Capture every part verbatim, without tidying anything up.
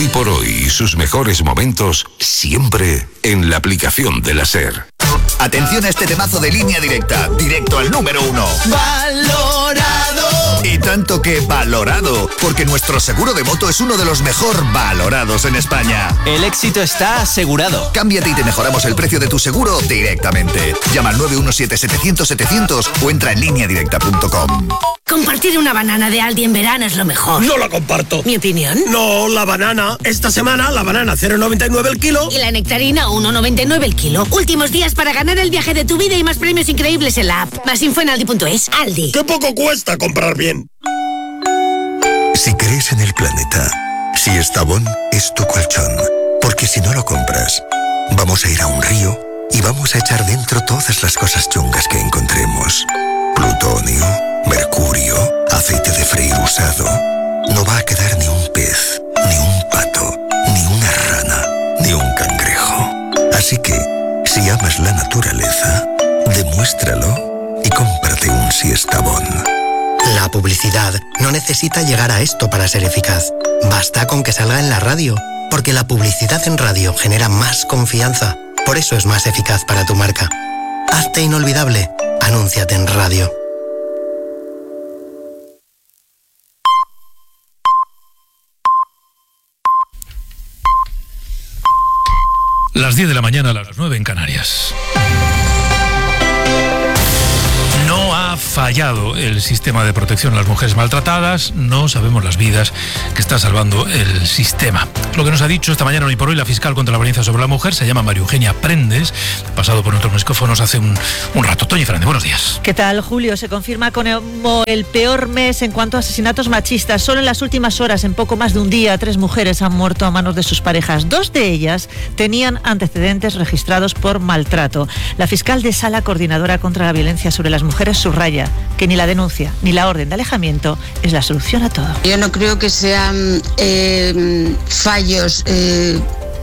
Hoy por hoy y sus mejores momentos siempre en la aplicación de la SER. Atención a este temazo de Línea Directa, directo al número uno. ¡Valorado! Y tanto que valorado, porque nuestro seguro de moto es uno de los mejor valorados en España. El éxito está asegurado. Cámbiate y te mejoramos el precio de tu seguro directamente. Llama al nueve uno siete setecientos setecientos o entra en línea directa punto com. Compartir una banana de Aldi en verano es lo mejor. No la comparto. ¿Mi opinión? No, la banana. Esta semana la banana cero coma noventa y nueve el kilo. Y la nectarina uno coma noventa y nueve el kilo. Últimos días para ganar el viaje de tu vida y más premios increíbles en la app. Más info en aldi punto es. Aldi. ¡Qué poco cuesta comprar bien! Si crees en el planeta, si Estabón es tu colchón, porque si no lo compras, vamos a ir a un río y vamos a echar dentro todas las cosas chungas que encontremos. Plutonio, mercurio, aceite de freír usado. No va a quedar ni un pez, ni un pato, ni una rana, ni un cangrejo. Así que, si amas la naturaleza, demuéstralo y cómprate un Siestabón. La publicidad no necesita llegar a esto para ser eficaz. Basta con que salga en la radio, porque la publicidad en radio genera más confianza. Por eso es más eficaz para tu marca. Hazte inolvidable. Anúnciate en radio. Las diez de la mañana, a las nueve en Canarias. No ha fallado el sistema de protección a las mujeres maltratadas, no sabemos las vidas que está salvando el sistema. Lo que nos ha dicho esta mañana, hoy por hoy, la fiscal contra la violencia sobre la mujer, se llama María Eugenia Prendes, pasado por nuestros micrófonos hace un, un rato. Toñi Fernández, buenos días. ¿Qué tal, Julio? Se confirma como el peor mes en cuanto a asesinatos machistas. Solo en las últimas horas, en poco más de un día, tres mujeres han muerto a manos de sus parejas. Dos de ellas tenían antecedentes registrados por maltrato. La fiscal de Sala, coordinadora contra la violencia sobre las mujeres, subraya que ni la denuncia ni la orden de alejamiento es la solución a todo. Yo no creo que sean eh, fallos eh,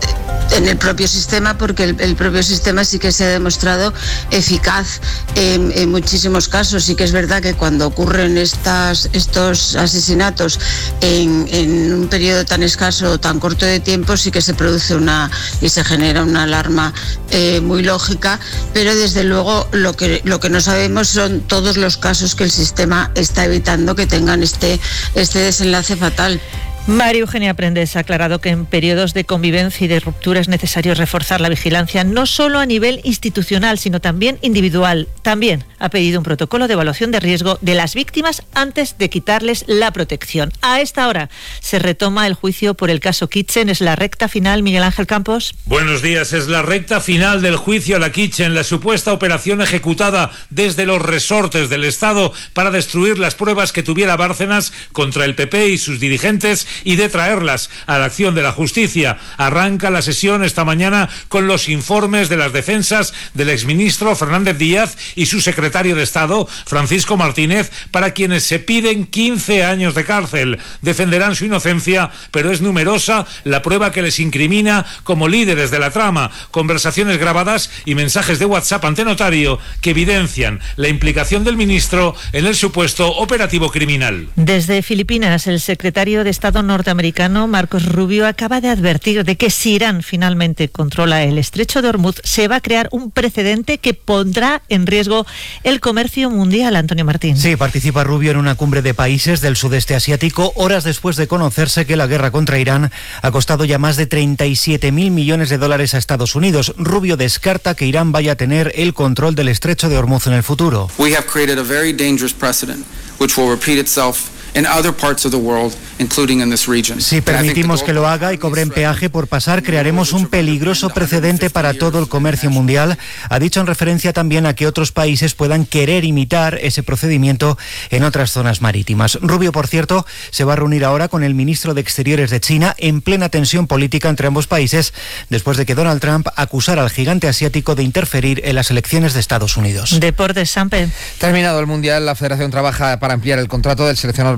en el propio sistema, porque el, el propio sistema sí que se ha demostrado eficaz en, en muchísimos casos. Sí que es verdad que cuando ocurren estas, estos asesinatos en, en un periodo tan escaso o tan corto de tiempo, sí que se produce una y se genera una alarma eh, muy lógica, pero desde luego lo que, lo que no sabemos son todos los casos que el sistema está evitando que tengan este, este desenlace fatal. María Eugenia Prendes ha aclarado que en periodos de convivencia y de ruptura es necesario reforzar la vigilancia, no solo a nivel institucional, sino también individual. También ha pedido un protocolo de evaluación de riesgo de las víctimas antes de quitarles la protección. A esta hora se retoma el juicio por el caso Kitchen. Es la recta final, Miguel Ángel Campos. Buenos días. Es la recta final del juicio a la Kitchen, la supuesta operación ejecutada desde los resortes del Estado para destruir las pruebas que tuviera Bárcenas contra el P P y sus dirigentes y de traerlas a la acción de la justicia. Arranca la sesión esta mañana con los informes de las defensas del exministro Fernández Díaz y su secretario de Estado, Francisco Martínez, para quienes se piden quince años de cárcel. Defenderán su inocencia, pero es numerosa la prueba que les incrimina como líderes de la trama, conversaciones grabadas y mensajes de WhatsApp ante notario que evidencian la implicación del ministro en el supuesto operativo criminal. Desde Filipinas, el secretario de Estado norteamericano Marcos Rubio acaba de advertir de que si Irán finalmente controla el estrecho de Hormuz, se va a crear un precedente que pondrá en riesgo el comercio mundial. Antonio Martín. Sí, participa Rubio en una cumbre de países del sudeste asiático, horas después de conocerse que la guerra contra Irán ha costado ya más de treinta y siete mil millones de dólares a Estados Unidos. Rubio descarta que Irán vaya a tener el control del estrecho de Hormuz en el futuro. We have created a very dangerous precedent which will repeat itself in other parts of the world, including in this region. Si permitimos que lo haga y cobren peaje por pasar, crearemos un peligroso precedente para todo el comercio mundial. Ha dicho en referencia también a que otros países puedan querer imitar ese procedimiento en otras zonas marítimas. Rubio, por cierto, se va a reunir ahora con el ministro de Exteriores de China en plena tensión política entre ambos países, después de que Donald Trump acusara al gigante asiático de interferir en las elecciones de Estados Unidos. Deportes, Sampe. Terminado el Mundial, la Federación trabaja para ampliar el contrato del seleccionador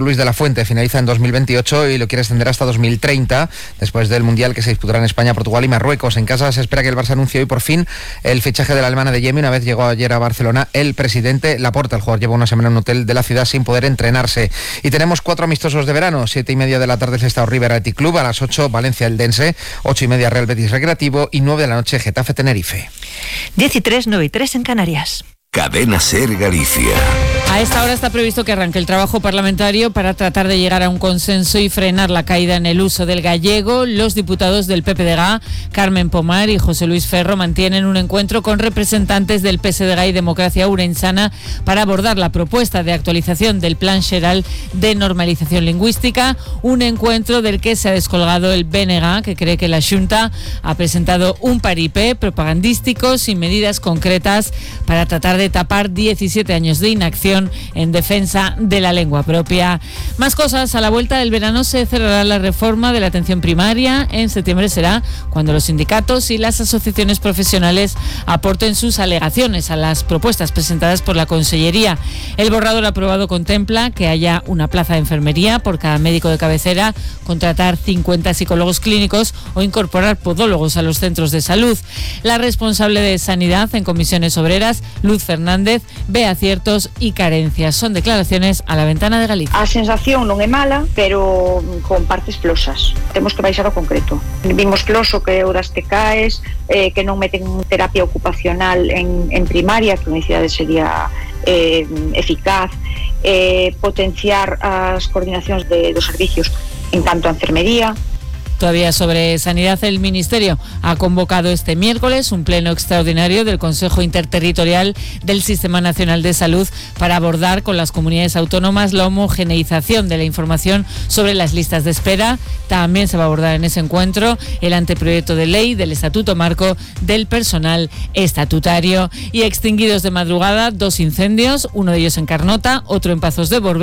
Luis de la Fuente finaliza en dos mil veintiocho y lo quiere extender hasta dos mil treinta, después del Mundial que se disputará en España, Portugal y Marruecos. En casa se espera que el Barça anuncie hoy por fin el fichaje de la alemana de Yemi. Una vez llegó ayer a Barcelona el presidente Laporta. El jugador lleva una semana en un hotel de la ciudad sin poder entrenarse. Y tenemos cuatro amistosos de verano. Siete y media de la tarde el Sestao River Athletic Club, a las ocho Valencia Eldense, ocho y media Real Betis Recreativo y nueve de la noche Getafe Tenerife. diez y tres, nueve y tres en Canarias. Cadena Ser Galicia. A esta hora está previsto que arranque el trabajo parlamentario para tratar de llegar a un consenso y frenar la caída en el uso del gallego. Los diputados del P P D G, Carmen Pomar y José Luis Ferro, mantienen un encuentro con representantes del P S D G y Democracia Ourensana para abordar la propuesta de actualización del Plan Xeral de Normalización Lingüística, un encuentro del que se ha descolgado el B N G, que cree que la Xunta ha presentado un paripé propagandístico sin medidas concretas para tratar de tapar diecisiete años de inacción en defensa de la lengua propia. Más cosas, a la vuelta del verano se cerrará la reforma de la atención primaria. En septiembre será cuando los sindicatos y las asociaciones profesionales aporten sus alegaciones a las propuestas presentadas por la Consellería. El borrador aprobado contempla que haya una plaza de enfermería por cada médico de cabecera, contratar cincuenta psicólogos clínicos o incorporar podólogos a los centros de salud. La responsable de Sanidad en Comisiones Obreras, Luz Fernández, ve aciertos y carencias. Son declaraciones a La Ventana de Galicia. A sensación non é mala, pero con partes plosas. Temos que baixar ao concreto. Vimos ploso que o das T K Es, eh, que non meten terapia ocupacional en, en primaria, que a universidade sería eh, eficaz, eh, potenciar as coordinacións de, dos servicios en canto a enfermería. Todavía sobre sanidad, el Ministerio ha convocado este miércoles un pleno extraordinario del Consejo Interterritorial del Sistema Nacional de Salud para abordar con las comunidades autónomas la homogeneización de la información sobre las listas de espera. También se va a abordar en ese encuentro el anteproyecto de ley del Estatuto Marco del Personal Estatutario. Y extinguidos de madrugada dos incendios, uno de ellos en Carnota, otro en Pazos de Borbé.